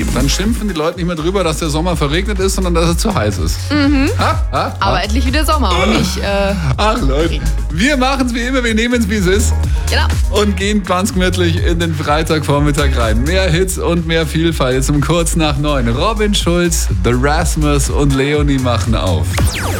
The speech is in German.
Dann schimpfen die Leute nicht mehr drüber, dass der Sommer verregnet ist, sondern dass es zu heiß ist. Aber endlich wieder Sommer und nicht... Ach Leute, wir machen es wie immer, wir nehmen es wie es ist. Genau. Und gehen ganz gemütlich in den Freitagvormittag rein. Mehr Hits und mehr Vielfalt jetzt um kurz nach 9. Robin Schulz, The Rasmus und Leonie machen auf.